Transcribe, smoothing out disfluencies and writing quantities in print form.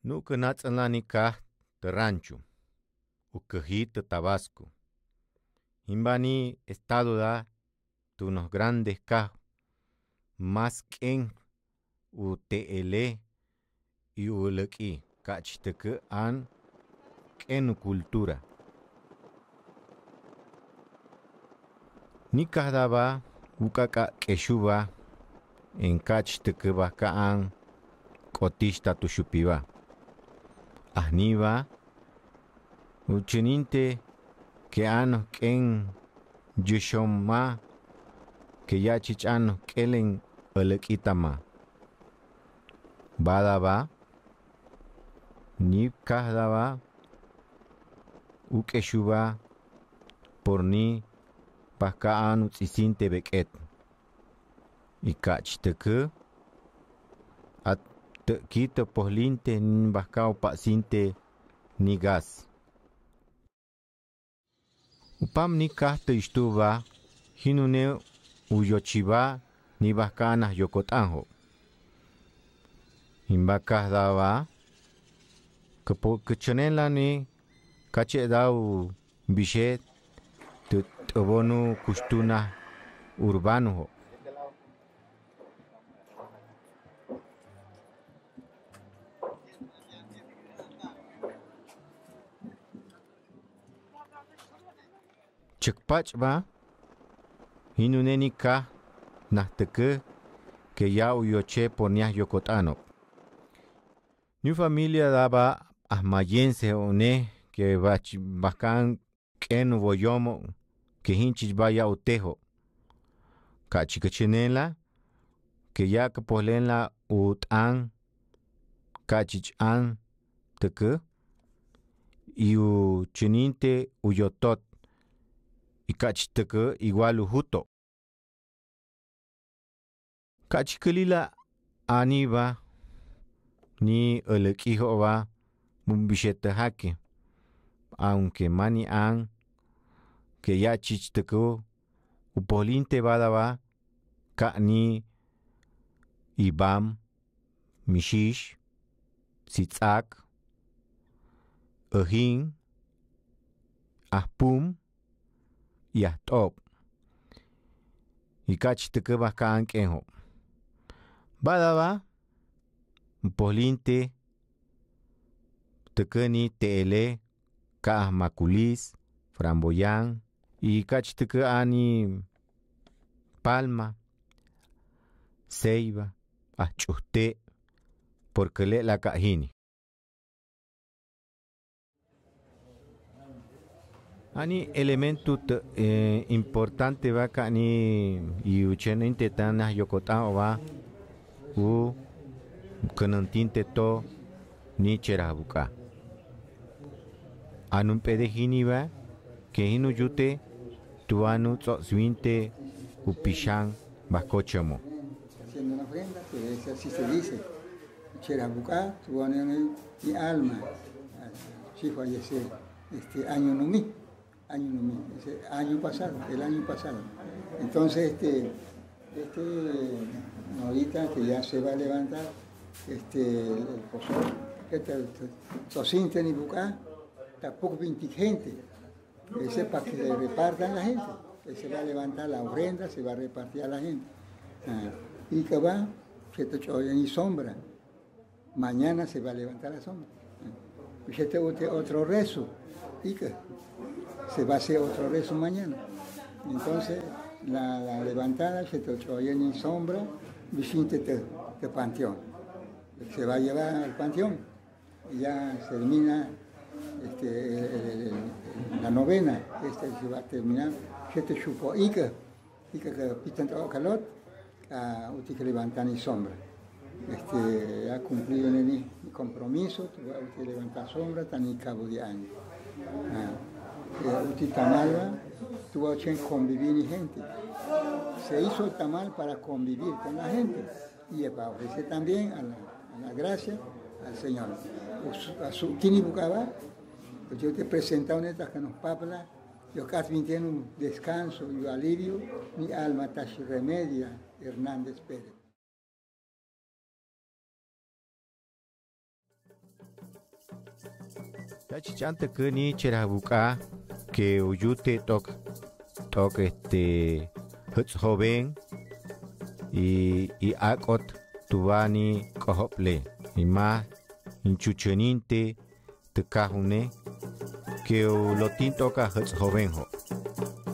Nu cănați în la nica de ranchu, u căjit de Tabasco. Imbani estado da de unos grandes cajos, más que u teele y u lăqui, cachitecă an en cultura. Nika daba ukaka keshuba en cachitecă ba ka an cotista tushupiba. Ahniba uchininte que ano ken yushoma que ya chichano kelen elekitama. Badaba ni kahdaba ukeshuba porni paka anu tsisinte beket. Ikachiteke at kita pohlinte nbakao pasinte ni gas. Upam ni kahte istuba hinune uyochiba ni bakana yokotanho. Imbakah daba kechenela ni kache dau bishet te abonu kustuna urbano. Chekpachba hinune ka nahteke que ya uyoche ponia yokotano. New familia daba ahmayense one que bacan ken boyomo que hinchich vaya utejo. Kachikachenela que ya que polenla utan kachich an teke y u cheninte uyotot y kachiteke igual ujuto. Kachikelila aniba ni elekijo va bumbishete haki. Aunque mani an que ya chichteko upoliente badaba ka ni ibam mishish sitzak ahin ahpum y ahtop y kachichteke baka ankenho badaba upoliente tekeni teele ka maculis framboyan y kachichteke ani palma ceiba achuste porque le la cajini. Ani elemento importante va ni y ucheninte tana yokota va u kanantinte to ni cherabuka. Anun pedejini va que hinu yute tuanu swinte upishan bakochamo. Haciendo una ofrenda, que así se dice. Cherabuka, tuanu mi alma. Sí falleció año numí, año pasado, el año pasado. Entonces ahorita que ya se va a levantar el pozol, que tosinte ni buca, tampoco 20 gente. Ese es para que le repartan a la gente. Se va a levantar la ofrenda, se va a repartir a la gente. Y que va, se te choya ni sombra. Mañana se va a levantar la sombra. Y se te otro rezo. Y que se va a hacer otro rezo mañana. Entonces, la levantada se te choya ni sombra, visite de panteón. Se va a llevar al panteón. Y ya se termina la novena, se va a terminar, se te chupó y que pitan todo calor, usted que levantan y sombra. Ha cumplido mi compromiso, usted levantar sombra, tan y cabo de año. Usted tamal, tuvo que convivir y gente. Se hizo el tamal para convivir con la gente y para ofrecer también a la gracia al Señor. A su tini bucaba, yo te presento una que nos papla, yo casi tiene un descanso y alivio, mi alma tashi remedia, Hernández Pérez. Chachante que ni cherabuka que uyute tok joven y akot tubani kohople y más inchucheninte te cajune que lo tinto ka joven ho.